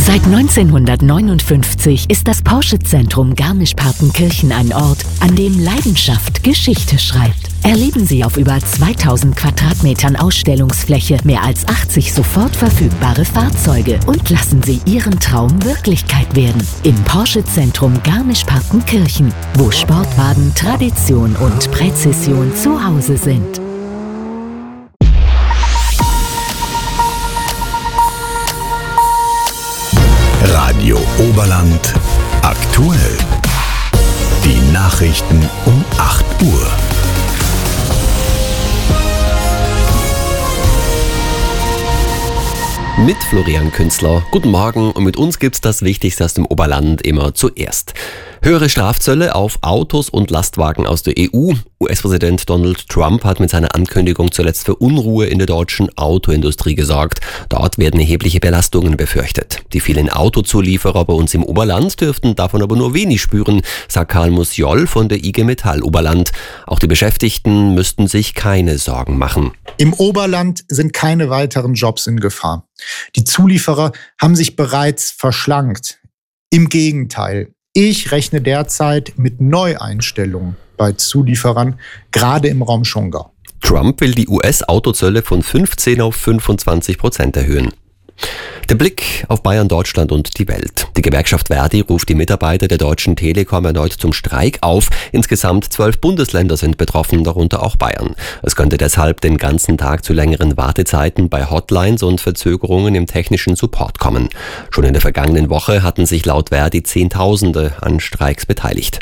Seit 1959 ist das Porsche-Zentrum Garmisch-Partenkirchen ein Ort, an dem Leidenschaft Geschichte schreibt. Erleben Sie auf über 2000 Quadratmetern Ausstellungsfläche mehr als 80 sofort verfügbare Fahrzeuge und lassen Sie Ihren Traum Wirklichkeit werden. Im Porsche-Zentrum Garmisch-Partenkirchen, wo Sportwagen, Tradition und Präzision zu Hause sind. Radio Oberland aktuell. Die Nachrichten um 8 Uhr. Mit Florian Künzler. Guten Morgen und mit uns gibt's das Wichtigste aus dem Oberland immer zuerst. Höhere Strafzölle auf Autos und Lastwagen aus der EU. US-Präsident Donald Trump hat mit seiner Ankündigung zuletzt für Unruhe in der deutschen Autoindustrie gesorgt. Dort werden erhebliche Belastungen befürchtet. Die vielen Autozulieferer bei uns im Oberland dürften davon aber nur wenig spüren, sagt Karl Musiol von der IG Metall Oberland. Auch die Beschäftigten müssten sich keine Sorgen machen. Im Oberland sind keine weiteren Jobs in Gefahr. Die Zulieferer haben sich bereits verschlankt. Im Gegenteil. Ich rechne derzeit mit Neueinstellungen bei Zulieferern, gerade im Raum Schongau. Trump will die US-Autozölle von 15 auf 25% erhöhen. Der Blick auf Bayern, Deutschland und die Welt. Die Gewerkschaft Verdi ruft die Mitarbeiter der Deutschen Telekom erneut zum Streik auf. Insgesamt 12 Bundesländer sind betroffen, darunter auch Bayern. Es könnte deshalb den ganzen Tag zu längeren Wartezeiten bei Hotlines und Verzögerungen im technischen Support kommen. Schon in der vergangenen Woche hatten sich laut Verdi Zehntausende an Streiks beteiligt.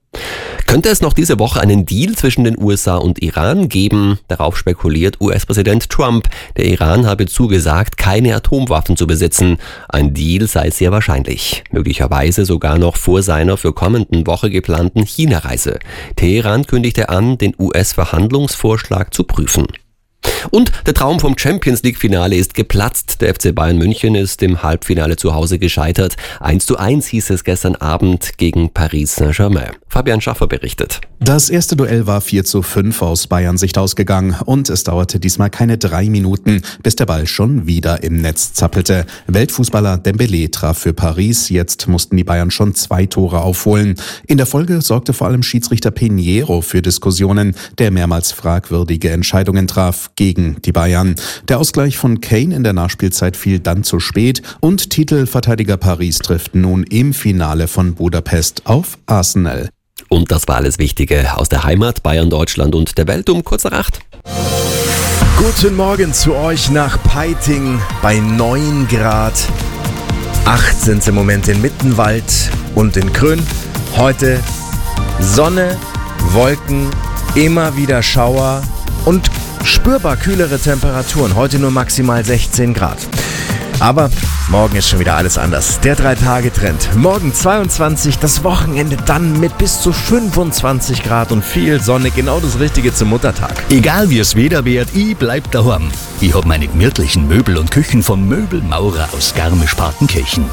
Könnte es noch diese Woche einen Deal zwischen den USA und Iran geben? Darauf spekuliert US-Präsident Trump. Der Iran habe zugesagt, keine Atomwaffen zu besitzen. Ein Deal sei sehr wahrscheinlich. Möglicherweise sogar noch vor seiner für kommenden Woche geplanten China-Reise. Teheran kündigte an, den US-Verhandlungsvorschlag zu prüfen. Und der Traum vom Champions-League-Finale ist geplatzt. Der FC Bayern München ist im Halbfinale zu Hause gescheitert. 1:1 hieß es gestern Abend gegen Paris Saint-Germain. Fabian Schaffer berichtet. Das erste Duell war 4:5 aus Bayern Sicht ausgegangen und es dauerte diesmal keine 3 Minuten, bis der Ball schon wieder im Netz zappelte. Weltfußballer Dembélé traf für Paris, jetzt mussten die Bayern schon 2 Tore aufholen. In der Folge sorgte vor allem Schiedsrichter Pinheiro für Diskussionen, der mehrmals fragwürdige Entscheidungen traf gegen die Bayern. Der Ausgleich von Kane in der Nachspielzeit fiel dann zu spät und Titelverteidiger Paris trifft nun im Finale von Budapest auf Arsenal. Und das war alles Wichtige aus der Heimat, Bayern, Deutschland und der Welt um kurz nach 8. Guten Morgen zu euch nach Peiting bei 9 Grad. 8 sind es im Moment in Mittenwald und in Krön. Heute Sonne, Wolken, immer wieder Schauer und spürbar kühlere Temperaturen. Heute nur maximal 16 Grad. Aber morgen ist schon wieder alles anders. Der 3-Tage-Trend. Morgen 22, das Wochenende dann mit bis zu 25 Grad und viel Sonne. Genau das Richtige zum Muttertag. Egal wie es Wetter wird, ich bleib daheim. Ich hab meine gemütlichen Möbel und Küchen vom Möbelmaurer aus Garmisch-Partenkirchen.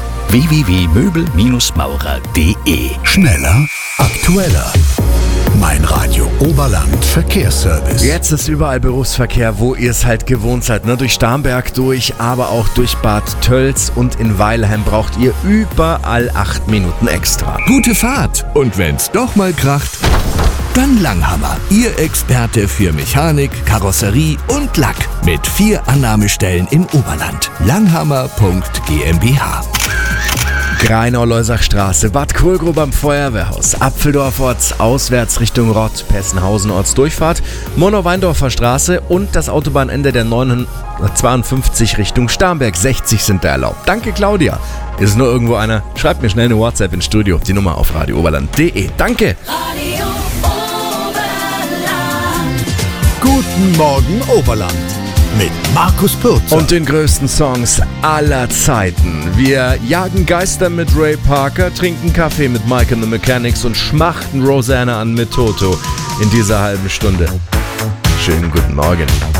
www.möbel-maurer.de. Schneller, aktueller. Mein Radio Oberland Verkehrsservice. Jetzt ist überall Berufsverkehr, wo ihr es halt gewohnt seid. Ne? Durch Starnberg durch, aber auch durch Bad Tölz und in Weilheim braucht ihr überall 8 Minuten extra. Gute Fahrt. Und wenn's doch mal kracht, dann Langhammer. Ihr Experte für Mechanik, Karosserie und Lack. Mit 4 Annahmestellen im Oberland. Langhammer.gmbH. Greinau-Leusachstraße, Bad Kohlgrub am Feuerwehrhaus, Apfeldorf Orts auswärts Richtung Rott, Pessenhausen Ortsdurchfahrt, Monau-Weindorfer Straße und das Autobahnende der 952 Richtung Starnberg. 60 sind da erlaubt. Danke, Claudia. Ist nur irgendwo einer? Schreibt mir schnell eine WhatsApp ins Studio. Die Nummer auf radiooberland.de. Danke. Radio Oberland. Guten Morgen Oberland. Mit Markus Pürzer. Und den größten Songs aller Zeiten. Wir jagen Geister mit Ray Parker, trinken Kaffee mit Mike and the Mechanics und schmachten Rosanna an mit Toto in dieser halben Stunde. Schönen guten Morgen.